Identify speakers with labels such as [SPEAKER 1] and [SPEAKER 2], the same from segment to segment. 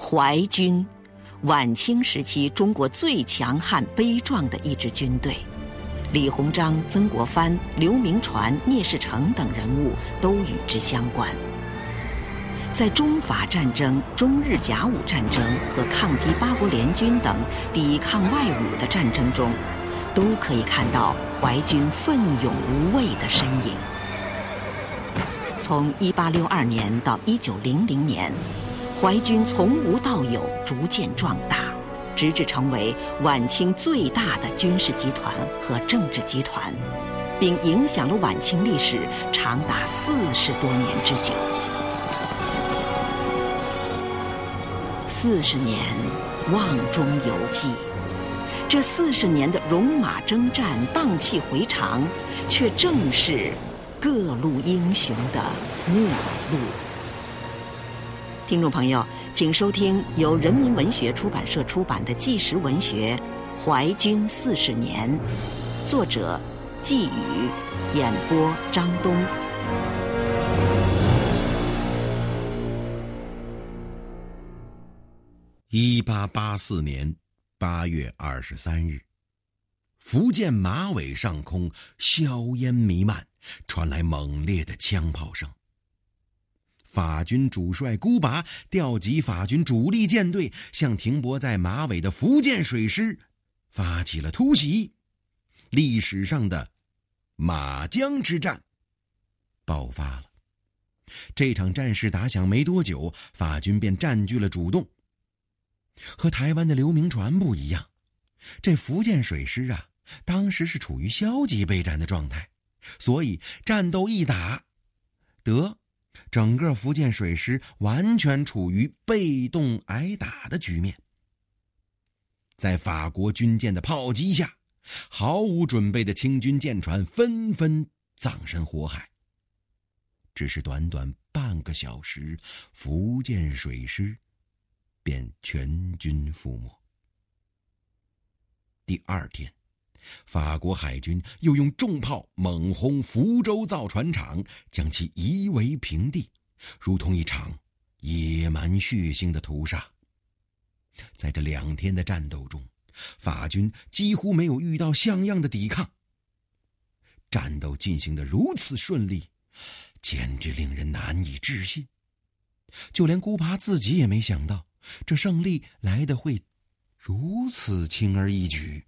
[SPEAKER 1] 淮军，晚清时期中国最强悍悲壮的一支军队。李鸿章、曾国藩、刘铭传、聂士成等人物都与之相关。在中法战争、中日甲午战争和抗击八国联军等抵抗外侮的战争中，都可以看到淮军奋勇无畏的身影。从1862年到1900年，淮军从无到有，逐渐壮大，直至成为晚清最大的军事集团和政治集团，并影响了晚清历史长达40多年之久。40年瓮中有记，这40年的戎马征战、荡气回肠，却正是各路英雄的末路。听众朋友，请收听由人民文学出版社出版的纪实文学《淮军40年》，作者季宇，演播张东。
[SPEAKER 2] 1884年8月23日，福建马尾上空硝烟弥漫，传来猛烈的枪炮声。法军主帅孤拔调集法军主力舰队，向停泊在马尾的福建水师发起了突袭。历史上的马江之战爆发了。这场战事打响没多久，法军便占据了主动。和台湾的刘铭传不一样，这福建水师啊，当时是处于消极备战的状态，所以战斗一打，整个福建水师完全处于被动挨打的局面。在法国军舰的炮击下，毫无准备的清军舰船纷纷葬身火海。只是短短半个小时，福建水师便全军覆没。第二天，法国海军又用重炮猛轰福州造船厂，将其夷为平地，如同一场野蛮血腥的屠杀。在这2天的战斗中，法军几乎没有遇到像样的抵抗。战斗进行得如此顺利，简直令人难以置信。就连孤拔自己也没想到，这胜利来得会如此轻而易举。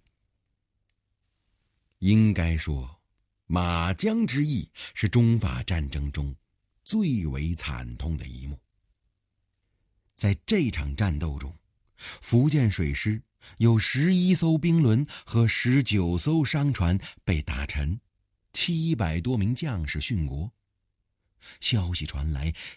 [SPEAKER 2] 应该说，马江之役是中法战争中最为惨痛的一幕。在这场战斗中，福建水师有11艘兵轮和19艘商船被打沉，700多名将士殉国。消息传来，